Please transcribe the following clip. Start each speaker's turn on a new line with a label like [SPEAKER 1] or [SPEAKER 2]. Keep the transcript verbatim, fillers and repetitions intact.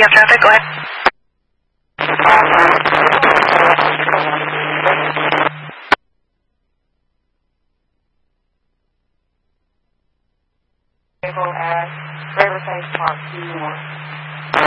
[SPEAKER 1] you have traffic? Go ahead.
[SPEAKER 2] At Riverside Park, New York.